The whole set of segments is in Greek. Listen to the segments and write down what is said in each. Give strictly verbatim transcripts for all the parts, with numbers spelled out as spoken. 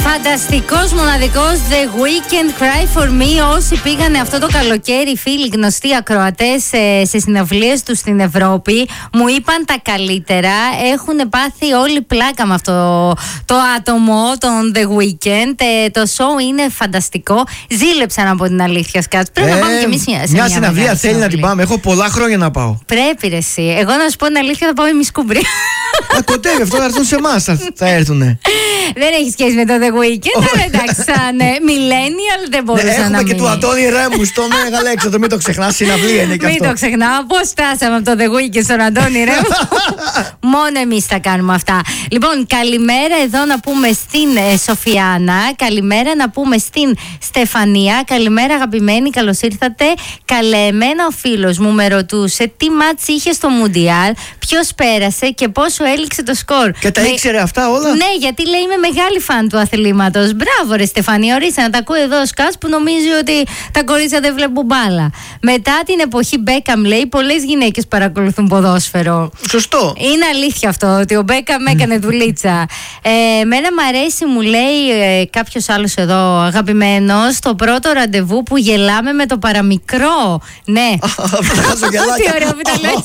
Φανταστικός, μοναδικός The Weeknd, Cry For Me. Όσοι πήγανε αυτό το καλοκαίρι, φίλοι γνωστοί ακροατές, σε, σε συναυλίες τους στην Ευρώπη, μου είπαν τα καλύτερα. Έχουν πάθει όλη πλάκα με αυτό το άτομο, τον The Weeknd. Ε, το show είναι φανταστικό. Ζήλεψαν από την αλήθεια, Σκάτς. Πρέπει ε, να πάμε κι εμείς σε μια, μια συναυλία. Θέλει να την πάμε. Έχω πολλά χρόνια να πάω. Πρέπει ρε εσύ. Εγώ να σου πω την αλήθεια, θα πάω εμείς κουμπρί. Να κοντεύει, αυτό θα έρθουν σε εμάς. Θα έρθουνε. Δεν έχει σχέση με το The Weeknd, αλλά εντάξει, σαν millennial δεν μπορούσα ναι, να έχουμε μην. Και του Αντώνη Ρέμου στο Μέγα Αλέξανδρο, μην το ξεχνάς, συναυλία είναι και αυτό. Μην το ξεχνάω, πώς φτάσαμε από το The Weeknd στον Αντώνη Ρέμου. Μόνο εμείς τα κάνουμε αυτά. Λοιπόν, καλημέρα εδώ να πούμε στην ε, Σοφιάνα, καλημέρα να πούμε στην Στεφανία, καλημέρα αγαπημένη, καλώς ήρθατε. Καλεμένα ο φίλος μου με ρωτούσε τι μάτς είχε στο Μουντιάλ, ποιος πέρασε και πόσο έληξε το σκορ. Και τα με... ήξερε αυτά όλα. Ναι, γιατί λέει είμαι μεγάλη φαν του αθλήματος. Μπράβο ρε Στεφανία, ορίστε να τα ακούει εδώ ο Σκάς που νομίζει ότι τα κορίτσια δεν βλέπουν μπάλα. Μετά την εποχή Μπέκαμ, λέει, πολλές γυναίκες παρακολουθούν ποδόσφαιρο. Σωστό. Είναι αλήθεια αυτό, ότι ο Μπέκαμ έκανε δουλίτσα. Ε, εμένα μ' αρέσει, μου λέει ε, κάποιος άλλος εδώ, αγαπημένος, το πρώτο ραντεβού που γελάμε με το παραμικρό. Ναι. Τι ωραίο που τα λες.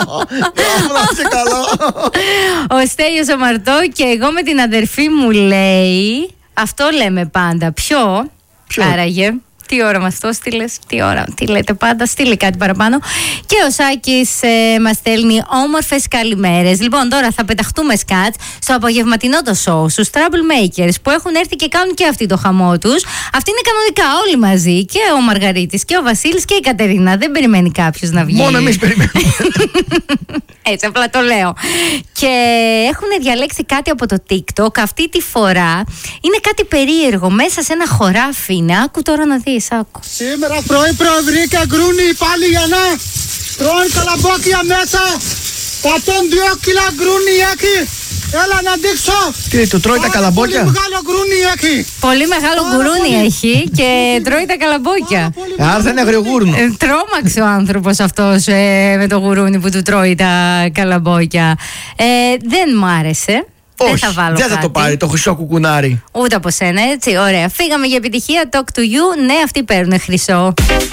Ο Στέλιος ο Μαρτώ και εγώ με την αδερφή μου, λέει, αυτό λέμε πάντα. Ποιο, Ποιο? Άραγε, τι ώρα μας το στείλες, τι ώρα, τι λέτε πάντα, στείλε κάτι παραπάνω. Και ο Σάκης ε, μας στέλνει όμορφες καλημέρες. Λοιπόν, τώρα θα πεταχτούμε, Σκάτς, στο απογευματινό το show, στους Troublemakers που έχουν έρθει και κάνουν και αυτοί το χαμό τους. Αυτοί είναι κανονικά όλοι μαζί, και ο Μαργαρίτης και ο Βασίλης και η Κατερίνα. Δεν περιμένει κάποιος να βγει. Μόνο εμείς περιμένουμε. Έτσι, απλά το λέω. Και έχουν διαλέξει κάτι από το TikTok. Αυτή τη φορά είναι κάτι περίεργο. Μέσα σε ένα χωράφι είναι. Άκου τώρα να δεις, άκου. Σήμερα πρωί-πρωί βρήκα γκρούνι πάλι για να τρώνε καλαμπόκια μέσα. εκατόν δύο κιλά γκρούνι έχει. Έλα να δείξω. Τι, το τρώει τα καλαμπόκια. Πολύ μεγάλο γκρούνι έχει. Πολύ μεγάλο γκρούνι έχει και τρώει τα καλαμπόκια. Άρα θα είναι αγριογούρνο. Ε, τρόμαξε ο άνθρωπος αυτός ε, με το γουρούνι που του τρώει τα καλαμπόκια. Ε, δεν μ' άρεσε. Όχι, δεν θα βάλω δεν θα το πάρει το χρυσό κουκουνάρι. Ούτε από σένα, έτσι, ωραία. Φύγαμε για επιτυχία, talk to you. Ναι, αυτοί παίρνουν χρυσό.